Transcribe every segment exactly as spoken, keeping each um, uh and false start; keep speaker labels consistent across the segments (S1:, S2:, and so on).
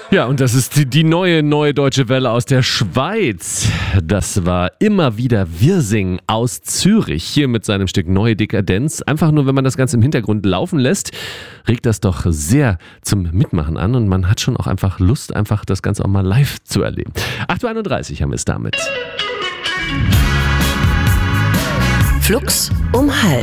S1: Ja, und das ist die, die neue, neue Deutsche Welle aus der Schweiz. Das war immer wieder Wirsing aus Zürich, hier mit seinem Stück Neue Dekadenz. Einfach nur, wenn man das Ganze im Hintergrund laufen lässt, regt das doch sehr zum Mitmachen an und man hat schon auch einfach Lust, einfach das Ganze auch mal live zu erleben. acht Uhr einunddreißig haben wir es damit.
S2: Flux um halb.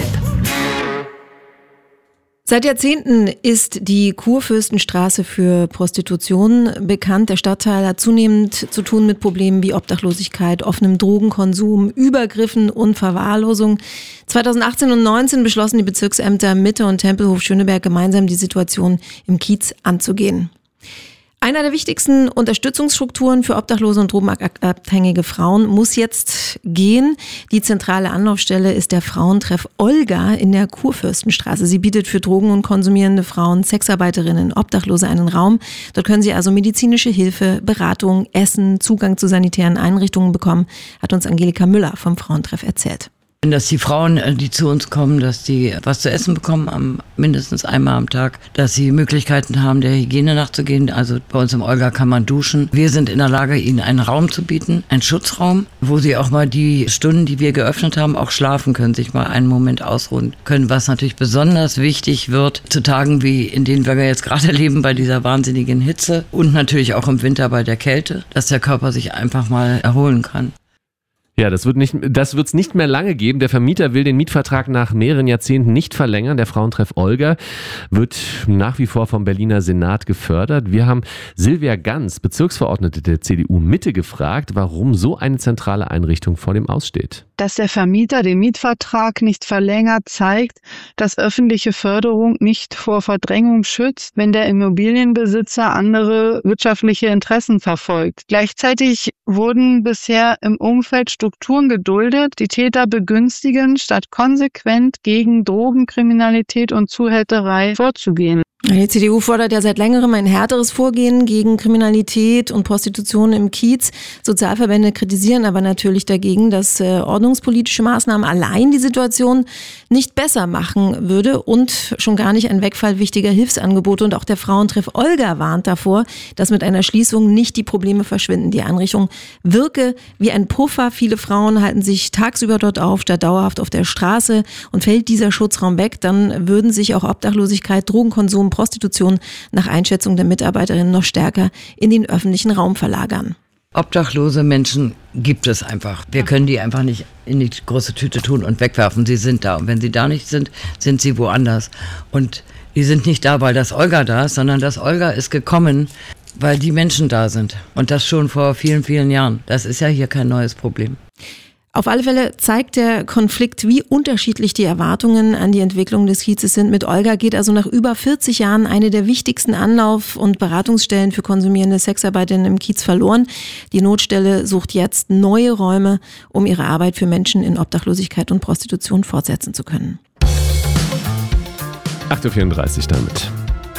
S3: Seit Jahrzehnten ist die Kurfürstenstraße für Prostitution bekannt. Der Stadtteil hat zunehmend zu tun mit Problemen wie Obdachlosigkeit, offenem Drogenkonsum, Übergriffen und Verwahrlosung. zweitausendachtzehn und neunzehn beschlossen die Bezirksämter Mitte und Tempelhof Schöneberg gemeinsam, die Situation im Kiez anzugehen. Einer der wichtigsten Unterstützungsstrukturen für obdachlose und drogenabhängige Frauen muss jetzt gehen. Die zentrale Anlaufstelle ist der Frauentreff Olga in der Kurfürstenstraße. Sie bietet für Drogen- und konsumierende Frauen, Sexarbeiterinnen, Obdachlose einen Raum. Dort können sie also medizinische Hilfe, Beratung, Essen, Zugang zu sanitären Einrichtungen bekommen, hat uns Angelika Müller vom Frauentreff erzählt.
S4: Dass die Frauen, die zu uns kommen, dass die was zu essen bekommen, am, mindestens einmal am Tag, dass sie Möglichkeiten haben, der Hygiene nachzugehen. Also bei uns im Olga kann man duschen. Wir sind in der Lage, ihnen einen Raum zu bieten, einen Schutzraum, wo sie auch mal die Stunden, die wir geöffnet haben, auch schlafen können, sich mal einen Moment ausruhen können. Was natürlich besonders wichtig wird, zu Tagen wie in denen wir jetzt gerade leben, bei dieser wahnsinnigen Hitze und natürlich auch im Winter bei der Kälte, dass der Körper sich einfach mal erholen kann.
S1: Ja, das wird nicht, das wird's nicht mehr lange geben. Der Vermieter will den Mietvertrag nach mehreren Jahrzehnten nicht verlängern. Der Frauentreff Olga wird nach wie vor vom Berliner Senat gefördert. Wir haben Silvia Ganz, Bezirksverordnete der C D U Mitte, gefragt, warum so eine zentrale Einrichtung vor dem Aussteht.
S5: Dass der Vermieter den Mietvertrag nicht verlängert, zeigt, dass öffentliche Förderung nicht vor Verdrängung schützt, wenn der Immobilienbesitzer andere wirtschaftliche Interessen verfolgt. Gleichzeitig wurden bisher im Umfeld Strukturen geduldet, die Täter begünstigen, statt konsequent gegen Drogenkriminalität und Zuhälterei vorzugehen.
S3: Die C D U fordert ja seit längerem ein härteres Vorgehen gegen Kriminalität und Prostitution im Kiez. Sozialverbände kritisieren aber natürlich dagegen, dass äh, ordnungspolitische Maßnahmen allein die Situation nicht besser machen würde und schon gar nicht ein Wegfall wichtiger Hilfsangebote. Und auch der Frauentreff Olga warnt davor, dass mit einer Schließung nicht die Probleme verschwinden. Die Einrichtung wirke wie ein Puffer. Viele Frauen halten sich tagsüber dort auf, statt dauerhaft auf der Straße. Und fällt dieser Schutzraum weg, dann würden sich auch Obdachlosigkeit, Drogenkonsum, Prostitution nach Einschätzung der Mitarbeiterinnen noch stärker in den öffentlichen Raum verlagern.
S4: Obdachlose Menschen gibt es einfach. Wir können die einfach nicht in die große Tüte tun und wegwerfen. Sie sind da. Und wenn sie da nicht sind, sind sie woanders. Und die sind nicht da, weil das Olga da ist, sondern das Olga ist gekommen, weil die Menschen da sind. Und das schon vor vielen, vielen Jahren. Das ist ja hier kein neues Problem.
S3: Auf alle Fälle zeigt der Konflikt, wie unterschiedlich die Erwartungen an die Entwicklung des Kiezes sind. Mit Olga geht also nach über vierzig Jahren eine der wichtigsten Anlauf- und Beratungsstellen für konsumierende Sexarbeiterinnen im Kiez verloren. Die Notstelle sucht jetzt neue Räume, um ihre Arbeit für Menschen in Obdachlosigkeit und Prostitution fortsetzen zu können.
S1: acht Uhr vierunddreißig damit.